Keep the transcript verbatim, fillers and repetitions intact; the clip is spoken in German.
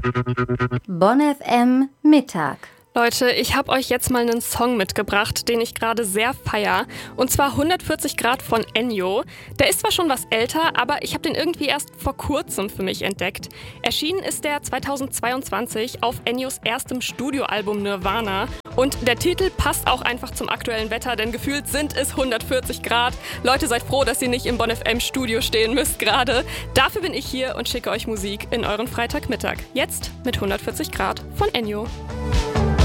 Bonn F M Mittag. Leute, ich habe euch jetzt mal einen Song mitgebracht, den ich gerade sehr feier. Und zwar hundertvierzig Grad von Ennio. Der ist zwar schon was älter, aber ich habe den irgendwie erst vor kurzem für mich entdeckt. Erschienen ist der zweitausendzweiundzwanzig auf Ennios erstem Studioalbum Nirvana. Und der Titel passt auch einfach zum aktuellen Wetter, denn gefühlt sind es hundertvierzig Grad. Leute, seid froh, dass ihr nicht im Bonn F M Studio stehen müsst gerade. Dafür bin ich hier und schicke euch Musik in euren Freitagmittag. Jetzt mit hundertvierzig Grad von Ennio.